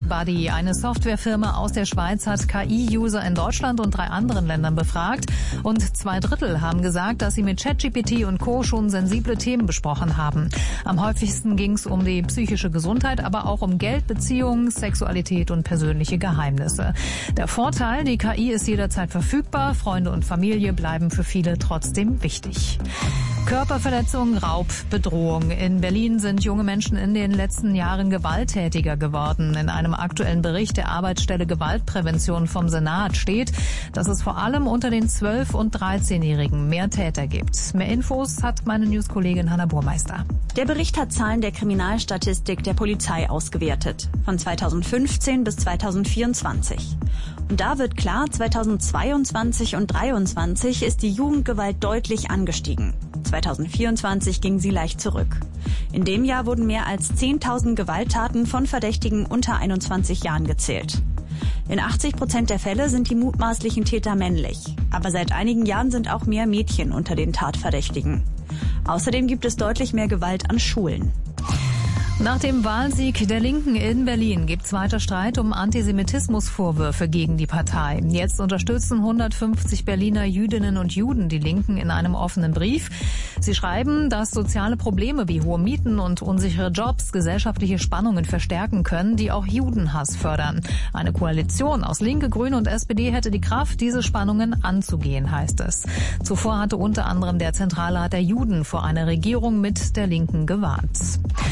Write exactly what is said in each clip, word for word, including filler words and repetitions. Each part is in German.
Buddy, eine Softwarefirma aus der Schweiz, hat K I-User in Deutschland und drei anderen Ländern befragt. Und zwei Drittel haben gesagt, dass sie mit ChatGPT und Co. schon sensible Themen besprochen haben. Am häufigsten ging es um die psychische Gesundheit, aber auch um Geld, Beziehungen, Sexualität und persönliche Geheimnisse. Der Vorteil, die K I ist jederzeit verfügbar. Freunde und Familie bleiben für viele trotzdem wichtig. Körperverletzung, Raub, Bedrohung. In Berlin sind junge Menschen in den letzten Jahren gewalttätiger geworden. In einem aktuellen Bericht der Arbeitsstelle Gewaltprävention vom Senat steht, dass es vor allem unter den zwölf- und dreizehnjährigen mehr Täter gibt. Mehr Infos hat meine Newskollegin Hanna Burmeister. Der Bericht hat Zahlen der Kriminalstatistik der Polizei ausgewertet, von zweitausendfünfzehn bis zweitausendvierundzwanzig. Und da wird klar, zweitausendzweiundzwanzig und dreizehn ist die Jugendgewalt deutlich angestiegen. zweitausendvierundzwanzig ging sie leicht zurück. In dem Jahr wurden mehr als zehntausend Gewalttaten von Verdächtigen unter einundzwanzig Jahren gezählt. In achtzig Prozent der Fälle sind die mutmaßlichen Täter männlich. Aber seit einigen Jahren sind auch mehr Mädchen unter den Tatverdächtigen. Außerdem gibt es deutlich mehr Gewalt an Schulen. Nach dem Wahlsieg der Linken in Berlin gibt es weiter Streit um Antisemitismusvorwürfe gegen die Partei. Jetzt unterstützen hundertfünfzig Berliner Jüdinnen und Juden die Linken in einem offenen Brief. Sie schreiben, dass soziale Probleme wie hohe Mieten und unsichere Jobs gesellschaftliche Spannungen verstärken können, die auch Judenhass fördern. Eine Koalition aus Linke, Grüne und S P D hätte die Kraft, diese Spannungen anzugehen, heißt es. Zuvor hatte unter anderem der Zentralrat der Juden vor einer Regierung mit der Linken gewarnt.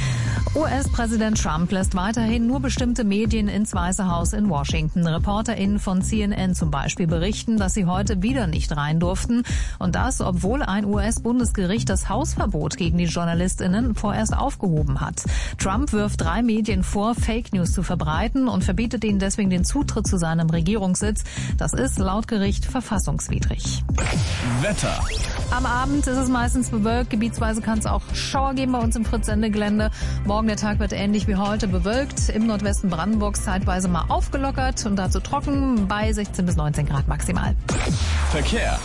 U S-Präsident Trump lässt weiterhin nur bestimmte Medien ins Weiße Haus in Washington. ReporterInnen von C N N zum Beispiel berichten, dass sie heute wieder nicht rein durften. Und das, obwohl ein U S-Bundesgericht das Hausverbot gegen die JournalistInnen vorerst aufgehoben hat. Trump wirft drei Medien vor, Fake News zu verbreiten und verbietet ihnen deswegen den Zutritt zu seinem Regierungssitz. Das ist laut Gericht verfassungswidrig. Wetter. Am Abend ist es meistens bewölkt. Gebietsweise kann es auch Schauer geben bei uns im Fritz-Sende-Gelände. Morgen der Tag wird ähnlich wie heute bewölkt. Im Nordwesten Brandenburgs zeitweise mal aufgelockert und dazu trocken bei sechzehn bis neunzehn Grad maximal. Verkehr.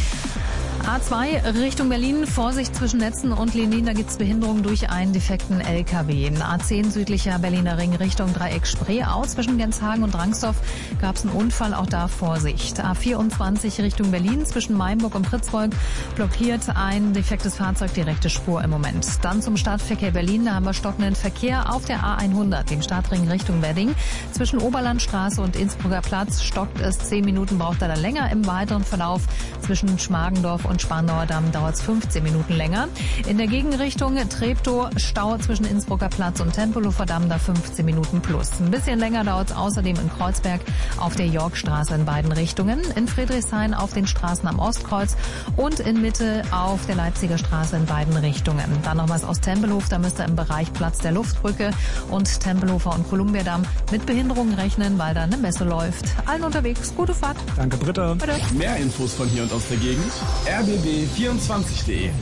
A zwei Richtung Berlin, Vorsicht zwischen Netzen und Lenin, da gibt's Behinderungen durch einen defekten L K W. A zehn südlicher Berliner Ring Richtung Dreieck Spreeau, zwischen Genshagen und Drangsdorf gab's einen Unfall, auch da Vorsicht. A vierundzwanzig Richtung Berlin, zwischen Mainburg und Pritzburg blockiert ein defektes Fahrzeug die rechte Spur im Moment. Dann zum Stadtverkehr Berlin, da haben wir stockenden Verkehr auf der A hundert, dem Stadtring Richtung Wedding. Zwischen Oberlandstraße und Innsbrucker Platz stockt es zehn Minuten, braucht er dann länger. Im weiteren Verlauf zwischen Schmargendorf und Spandauer Damm dauert es fünfzehn Minuten länger. In der Gegenrichtung Treptow Stau zwischen Innsbrucker Platz und Tempelhofer Damm, da fünfzehn Minuten plus. Ein bisschen länger dauert es außerdem in Kreuzberg auf der Yorkstraße in beiden Richtungen, in Friedrichshain auf den Straßen am Ostkreuz und in Mitte auf der Leipziger Straße in beiden Richtungen. Dann noch was aus Tempelhof, da müsst ihr im Bereich Platz der Luftbrücke und Tempelhofer und Kolumbiadamm mit Behinderungen rechnen, weil da eine Messe läuft. Allen unterwegs, gute Fahrt. Danke, Britta. Bitte. Mehr Infos von hier und aus der Gegend. r b b vierundzwanzig punkt de.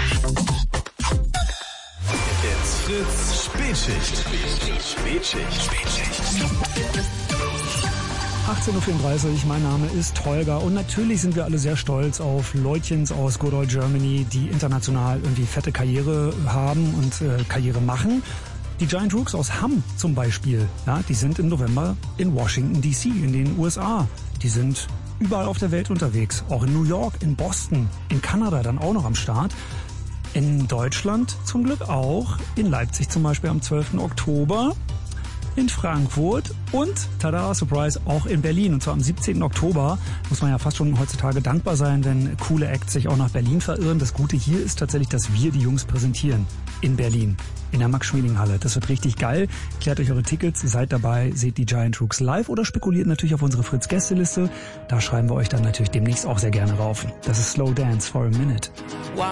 It's Fritz Spätschicht. Spätschicht. Spätschicht. achtzehn Uhr vierunddreißig, mein Name ist Holger und natürlich sind wir alle sehr stolz auf Leutchens aus Good Old Germany, die international irgendwie fette Karriere haben und äh, Karriere machen. Die Giant Rooks aus Hamm zum Beispiel, ja, die sind im November in Washington D C in den U S A. Die sind überall auf der Welt unterwegs, auch in New York, in Boston, in Kanada dann auch noch am Start. In Deutschland zum Glück auch, in Leipzig zum Beispiel am zwölften Oktober, in Frankfurt und, tada, Surprise, auch in Berlin. Und zwar am siebzehnten Oktober. Muss man ja fast schon heutzutage dankbar sein, wenn coole Acts sich auch nach Berlin verirren. Das Gute hier ist tatsächlich, dass wir die Jungs präsentieren in Berlin, in der Max-Schmeling-Halle. Das wird richtig geil. Klärt euch eure Tickets, seid dabei, seht die Giant Rooks live oder spekuliert natürlich auf unsere Fritz-Gästeliste. Da schreiben wir euch dann natürlich demnächst auch sehr gerne rauf. Das ist Slow Dance for a Minute.